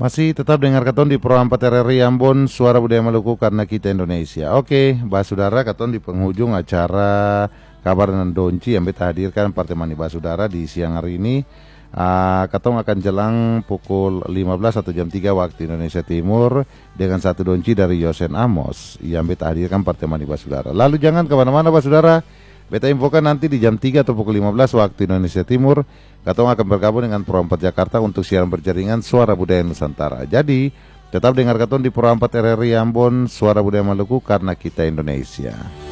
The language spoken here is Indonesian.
Masih tetap dengar katon di Pro 4 RRI Ambon, Suara Budaya Maluku karena kita Indonesia. Oke, Basudara katon di penghujung acara kabar dan donci yang kita hadirkan Partai Mani Basudara di siang hari ini. Katong akan jelang pukul 15 atau jam 3 waktu Indonesia Timur dengan satu donci dari Yosen Amos yang beta hadirkan Partai Mani Basudara. Lalu jangan kemana-mana Basudara, beta infokan nanti di jam 3 atau pukul 15 waktu Indonesia Timur Katong akan bergabung dengan Pro 4 Jakarta untuk siaran berjaringan Suara Budaya Nusantara. Jadi tetap dengar Katong di Pro 4 RRI Ambon, Suara Budaya Maluku karena kita Indonesia.